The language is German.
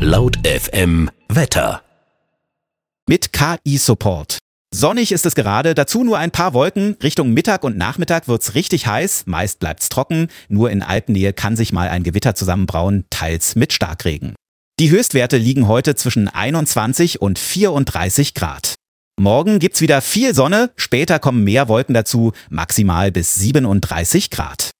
Laut FM Wetter. Mit KI-Support. Sonnig ist es gerade, dazu nur ein paar Wolken. Richtung Mittag und Nachmittag wird's richtig heiß, meist bleibt's trocken. Nur in Alpennähe kann sich mal ein Gewitter zusammenbrauen, teils mit Starkregen. Die Höchstwerte liegen heute zwischen 21 und 34 Grad. Morgen gibt's wieder viel Sonne, später kommen mehr Wolken dazu, maximal bis 37 Grad.